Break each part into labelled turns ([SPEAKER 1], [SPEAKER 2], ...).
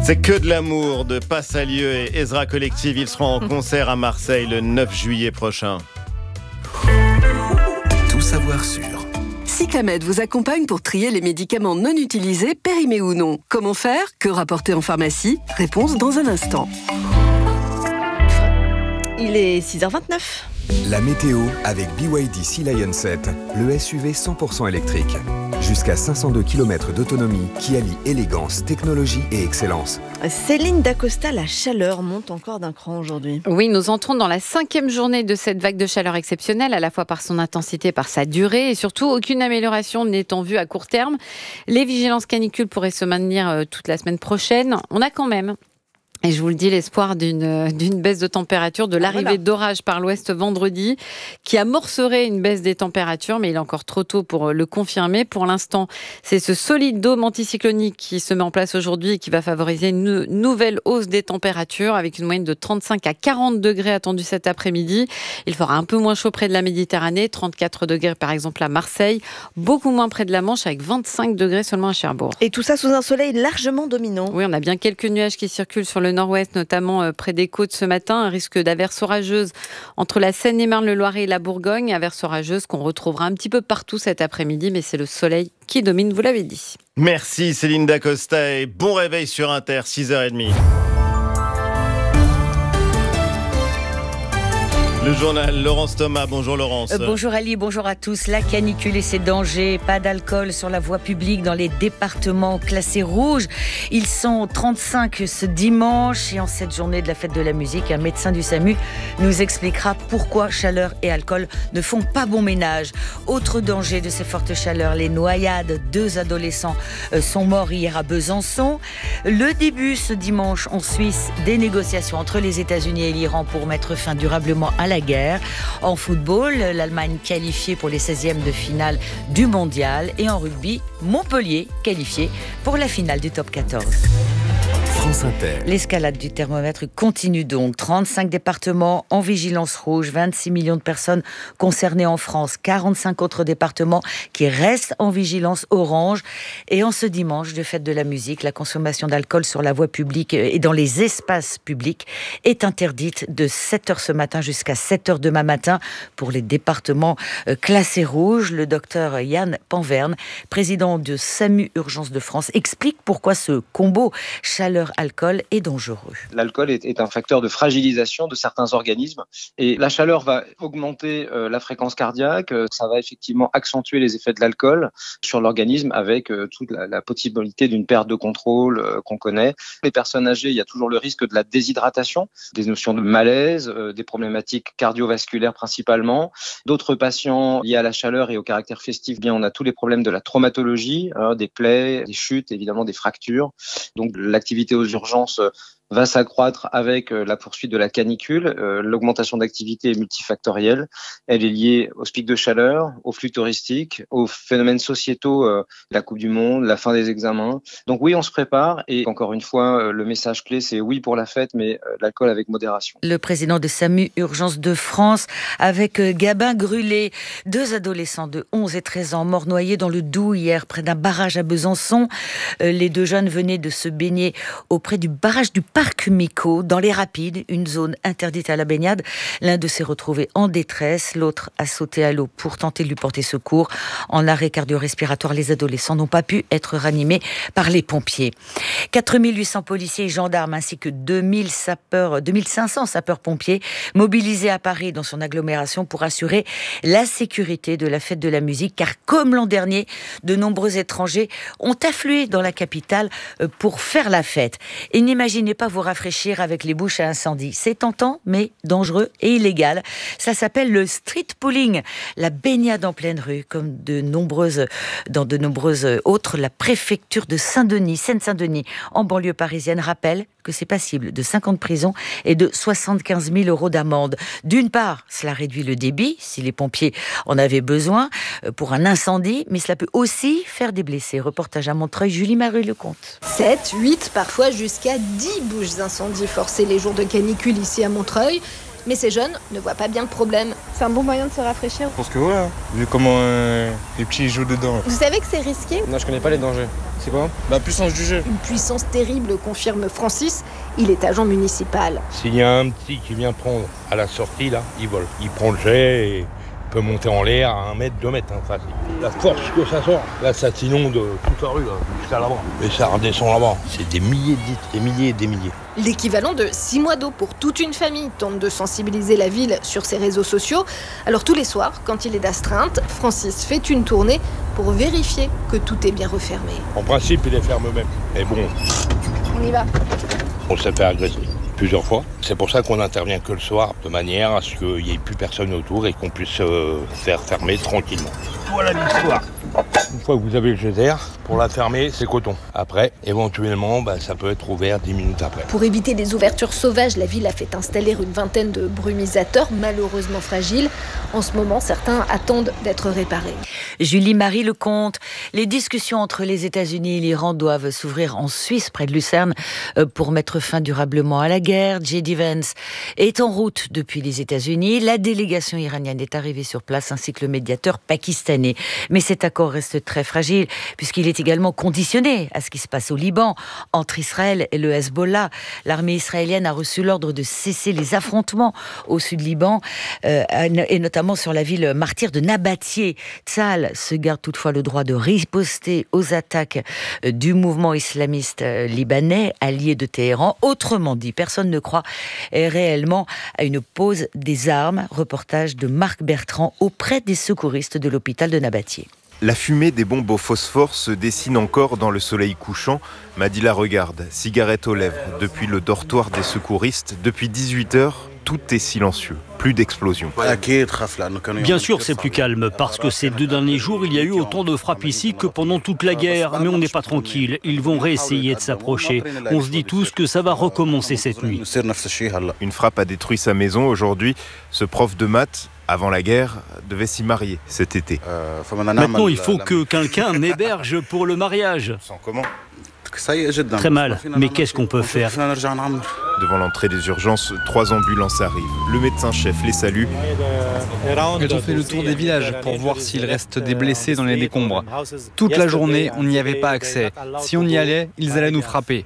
[SPEAKER 1] C'est que de l'amour de Passalieu et Ezra Collective. Ils seront en concert à Marseille le 9 juillet prochain.
[SPEAKER 2] Tout savoir sur
[SPEAKER 3] Cyclamed vous accompagne pour trier les médicaments non utilisés, périmés ou non. Comment faire? Que rapporter en pharmacie? Réponse dans un instant.
[SPEAKER 4] Il est 6h29.
[SPEAKER 2] la météo avec BYD Sea Lion 7, le SUV 100% électrique. Jusqu'à 502 km d'autonomie qui allie élégance, technologie et excellence.
[SPEAKER 4] Céline Dacosta, la chaleur monte encore d'un cran aujourd'hui.
[SPEAKER 5] Oui, nous entrons dans la 5e journée de cette vague de chaleur exceptionnelle, à la fois par son intensité, par sa durée, et surtout aucune amélioration n'est en vue à court terme. Les vigilances canicules pourraient se maintenir toute la semaine prochaine. On a quand même, et je vous le dis, l'espoir d'une baisse de température, de l'arrivée d'orages par l'ouest vendredi, qui amorcerait une baisse des températures, mais il est encore trop tôt pour le confirmer. Pour l'instant, c'est ce solide dôme anticyclonique qui se met en place aujourd'hui et qui va favoriser une nouvelle hausse des températures, avec une moyenne de 35 à 40 degrés attendue cet après-midi. Il fera un peu moins chaud près de la Méditerranée, 34 degrés par exemple à Marseille, beaucoup moins près de la Manche, avec 25 degrés seulement à Cherbourg.
[SPEAKER 4] Et tout ça sous un soleil largement dominant.
[SPEAKER 5] Oui, on a bien quelques nuages qui circulent sur le nord-ouest, notamment près des côtes ce matin. Un risque d'averses orageuses entre la Seine-et-Marne, le Loiret et la Bourgogne. Averses orageuses qu'on retrouvera un petit peu partout cet après-midi, mais c'est le soleil qui domine, vous l'avez dit.
[SPEAKER 1] Merci Céline Dacosta et bon réveil sur Inter, 6h30. Le journal, Laurence Thomas. Bonjour Laurence.
[SPEAKER 6] Bonjour Ali, bonjour à tous. La canicule et ses dangers. Pas d'alcool sur la voie publique dans les départements classés rouges. Ils sont 35 ce dimanche. Et en cette journée de la fête de la musique, un médecin du SAMU nous expliquera pourquoi chaleur et alcool ne font pas bon ménage. Autre danger de ces fortes chaleurs, les noyades. 2 adolescents sont morts hier à Besançon. Le début ce dimanche en Suisse des négociations entre les États-Unis et l'Iran pour mettre fin durablement à la guerre. En football, l'Allemagne qualifiée pour les 16e de finale du mondial. Et en rugby, Montpellier qualifié pour la finale du top 14.
[SPEAKER 2] France Inter.
[SPEAKER 6] L'escalade du thermomètre continue donc. 35 départements en vigilance rouge, 26 millions de personnes concernées en France, 45 autres départements qui restent en vigilance orange. Et en ce dimanche de fête de la musique, la consommation d'alcool sur la voie publique et dans les espaces publics est interdite de 7h ce matin jusqu'à 7h demain matin pour les départements classés rouges. Le docteur Yann Panverne, président de SAMU Urgence de France, explique pourquoi ce combo chaleur-alcool est dangereux.
[SPEAKER 7] L'alcool est un facteur de fragilisation de certains organismes et la chaleur va augmenter la fréquence cardiaque. Ça va effectivement accentuer les effets de l'alcool sur l'organisme avec toute la possibilité d'une perte de contrôle qu'on connaît. Les personnes âgées, il y a toujours le risque de la déshydratation, des notions de malaise, des problématiques cardiovasculaires principalement. D'autres patients liés à la chaleur et au caractère festif, bien on a tous les problèmes de la traumatologie, des plaies, des chutes, évidemment des fractures. Donc l'activité aux urgences va s'accroître avec la poursuite de la canicule. L'augmentation d'activité est multifactorielle. Elle est liée aux pics de chaleur, aux flux touristiques, aux phénomènes sociétaux, la Coupe du Monde, la fin des examens. Donc oui, on se prépare et encore une fois, le message clé, c'est oui pour la fête, mais l'alcool avec modération.
[SPEAKER 6] Le président de SAMU Urgence de France avec Gabin Grulé, 2 adolescents de 11 et 13 ans morts noyés dans le Doubs hier près d'un barrage à Besançon. Les 2 jeunes venaient de se baigner auprès du barrage du Parc Mico, dans les Rapides, une zone interdite à la baignade. L'un d'eux s'est retrouvé en détresse, l'autre a sauté à l'eau pour tenter de lui porter secours. En arrêt cardio-respiratoire, les adolescents n'ont pas pu être ranimés par les pompiers. 4800 policiers et gendarmes ainsi que 2500 sapeurs-pompiers mobilisés à Paris dans son agglomération pour assurer la sécurité de la fête de la musique, car comme l'an dernier, de nombreux étrangers ont afflué dans la capitale pour faire la fête. Et n'imaginez pas vous rafraîchir avec les bouches à incendie. C'est tentant, mais dangereux et illégal. Ça s'appelle le street pooling, la baignade en pleine rue, comme dans de nombreuses autres. La préfecture de Saint-Denis, Seine-Saint-Denis, en banlieue parisienne, rappelle que c'est passible de 5 ans de prison et de 75 000 € d'amende. D'une part, cela réduit le débit, si les pompiers en avaient besoin, pour un incendie, mais cela peut aussi faire des blessés. Reportage à Montreuil, Julie-Marie Lecomte.
[SPEAKER 8] 7, 8, parfois jusqu'à 10 bouches d'incendie forcées les jours de canicule ici à Montreuil. Mais ces jeunes ne voient pas bien le problème.
[SPEAKER 9] C'est un bon moyen de se rafraîchir.
[SPEAKER 10] Je pense que voilà, vu comment les petits jouent dedans.
[SPEAKER 9] Vous savez que c'est risqué?
[SPEAKER 10] Non, je connais pas les dangers. C'est quoi? La puissance du jet.
[SPEAKER 8] Une puissance terrible, confirme Francis. Il est agent municipal.
[SPEAKER 11] S'il y a un petit qui vient prendre à la sortie, là, il vole. Il prend le jet et peut monter en l'air à 1 mètre, 2 mètres. Facile. La force que ça sort, là, ça t'inonde toute la rue, là, jusqu'à là-bas. Et ça redescend là-bas. C'est des milliers de litres, des milliers et des milliers.
[SPEAKER 8] L'équivalent de 6 mois d'eau pour toute une famille tente de sensibiliser la ville sur ses réseaux sociaux. Alors tous les soirs, quand il est d'astreinte, Francis fait une tournée pour vérifier que tout est bien refermé.
[SPEAKER 11] En principe, il est ferme même. Mais bon,
[SPEAKER 9] On y va.
[SPEAKER 11] on s'est fait agresser plusieurs fois. C'est pour ça qu'on n'intervient que le soir, de manière à ce qu'il n'y ait plus personne autour et qu'on puisse faire fermer tranquillement. Voilà l'histoire. Une fois que vous avez le jet d'air, pour la fermer, c'est coton. Après, éventuellement, ça peut être ouvert 10 minutes après.
[SPEAKER 8] Pour éviter les ouvertures sauvages, la ville a fait installer une vingtaine de brumisateurs, malheureusement fragiles. En ce moment, certains attendent d'être réparés.
[SPEAKER 6] Julie-Marie Lecomte, les discussions entre les États-Unis et l'Iran doivent s'ouvrir en Suisse, près de Lucerne, pour mettre fin durablement à la guerre. J.D. Vance est en route depuis les États-Unis. La délégation iranienne est arrivée sur place, ainsi que le médiateur pakistanais. Mais cet accord reste très fragile, puisqu'il est également conditionné à ce qui se passe au Liban, entre Israël et le Hezbollah. L'armée israélienne a reçu l'ordre de cesser les affrontements au sud Liban, et notamment sur la ville martyre de Nabatie. Tzahal se garde toutefois le droit de riposter aux attaques du mouvement islamiste libanais, allié de Téhéran. Autrement dit, personne ne croit réellement à une pause des armes. Reportage de Marc Bertrand auprès des secouristes de l'hôpital de Nabatie.
[SPEAKER 12] La fumée des bombes au phosphore se dessine encore dans le soleil couchant. Madila regarde, cigarette aux lèvres, depuis le dortoir des secouristes. Depuis 18h, tout est silencieux. Plus d'explosions.
[SPEAKER 13] Bien sûr, c'est plus calme, parce que ces 2 derniers jours, il y a eu autant de frappes ici que pendant toute la guerre. Mais on n'est pas tranquille. Ils vont réessayer de s'approcher. On se dit tous que ça va recommencer cette nuit.
[SPEAKER 12] Une frappe a détruit sa maison aujourd'hui. Ce prof de maths, avant la guerre, devait s'y marier cet été.
[SPEAKER 13] Maintenant, il faut que quelqu'un m'héberge pour le mariage.
[SPEAKER 12] Comment ?
[SPEAKER 13] Très mal, mais qu'est-ce qu'on peut faire ?
[SPEAKER 12] Devant l'entrée des urgences, 3 ambulances arrivent. Le médecin-chef les salue.
[SPEAKER 14] Elles ont fait le tour des villages pour voir s'il reste des blessés dans les décombres. Toute la journée, on n'y avait pas accès. Si on y allait, ils allaient nous frapper.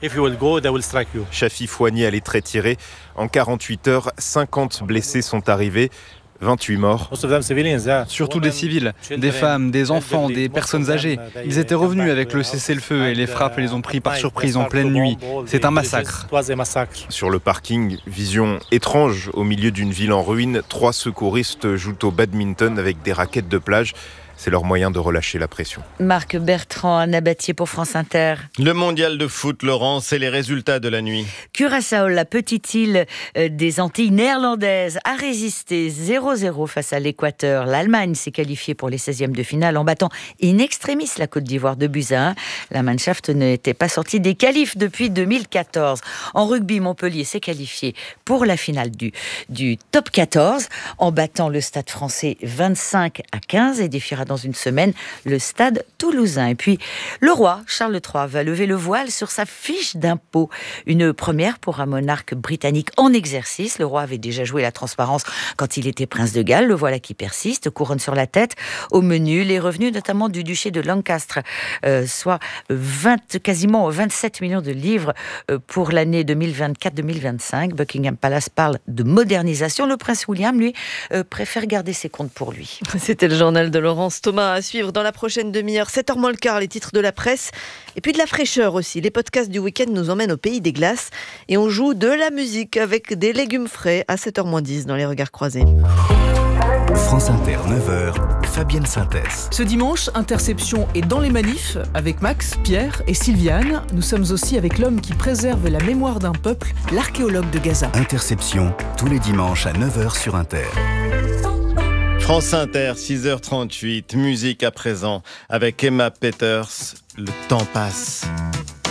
[SPEAKER 12] Chafi Foigny a les traits tirés. En 48 heures, 50 blessés sont arrivés. 28 morts.
[SPEAKER 14] Surtout des civils, des femmes, des enfants, des personnes âgées. Ils étaient revenus avec le cessez-le-feu et les frappes les ont pris par surprise en pleine nuit. C'est un massacre.
[SPEAKER 12] Sur le parking, vision étrange au milieu d'une ville en ruine. 3 secouristes jouent au badminton avec des raquettes de plage. C'est leur moyen de relâcher la pression.
[SPEAKER 6] Marc Bertrand à Nabatie pour France Inter.
[SPEAKER 1] Le mondial de foot, Laurent, c'est les résultats de la nuit.
[SPEAKER 6] Curaçao, la petite île des Antilles néerlandaises, a résisté 0-0 face à l'Équateur. L'Allemagne s'est qualifiée pour les 16e de finale en battant in extremis la Côte d'Ivoire de buts à 1. La Mannschaft n'était pas sortie des qualifs depuis 2014. En rugby, Montpellier s'est qualifié pour la finale du top 14 en battant le Stade français 25-15 et défiera dans une semaine le Stade toulousain. Et puis, le roi Charles III va lever le voile sur sa fiche d'impôt. Une première pour un monarque britannique en exercice. Le roi avait déjà joué la transparence quand il était prince de Galles. Le voilà qui persiste, couronne sur la tête. Au menu, les revenus notamment du duché de Lancastre, soit quasiment 27 millions de livres pour l'année 2024-2025. Buckingham Palace parle de modernisation. Le prince William, lui, préfère garder ses comptes pour lui.
[SPEAKER 4] C'était le journal de Laurence Thomas à suivre dans la prochaine demi-heure. 7h moins le quart, les titres de la presse. Et puis de la fraîcheur aussi. Les podcasts du week-end nous emmènent au pays des glaces. Et on joue de la musique avec des légumes frais à 7h moins 10 dans les regards croisés.
[SPEAKER 2] France Inter, 9h, Fabienne Synthèse.
[SPEAKER 15] Ce dimanche, Interception est dans les manifs avec Max, Pierre et Sylviane. Nous sommes aussi avec l'homme qui préserve la mémoire d'un peuple, l'archéologue de Gaza.
[SPEAKER 2] Interception, tous les dimanches à 9h sur Inter.
[SPEAKER 1] France Inter, 6h38, musique à présent, avec Emma Peters, le temps passe.